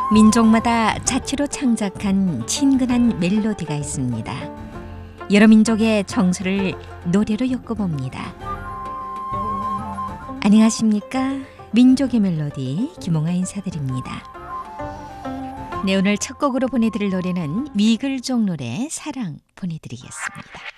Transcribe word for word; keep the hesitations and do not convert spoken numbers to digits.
민족마다 자치로 창작한 친근한 멜로디가 있습니다. 여러 민족의 정서를 노래로 엮어봅니다. 안녕하십니까? 민족의 멜로디 김홍아 인사드립니다. 네, 오늘 첫 곡으로 보내드릴 노래는 위글종 노래 사랑 보내드리겠습니다.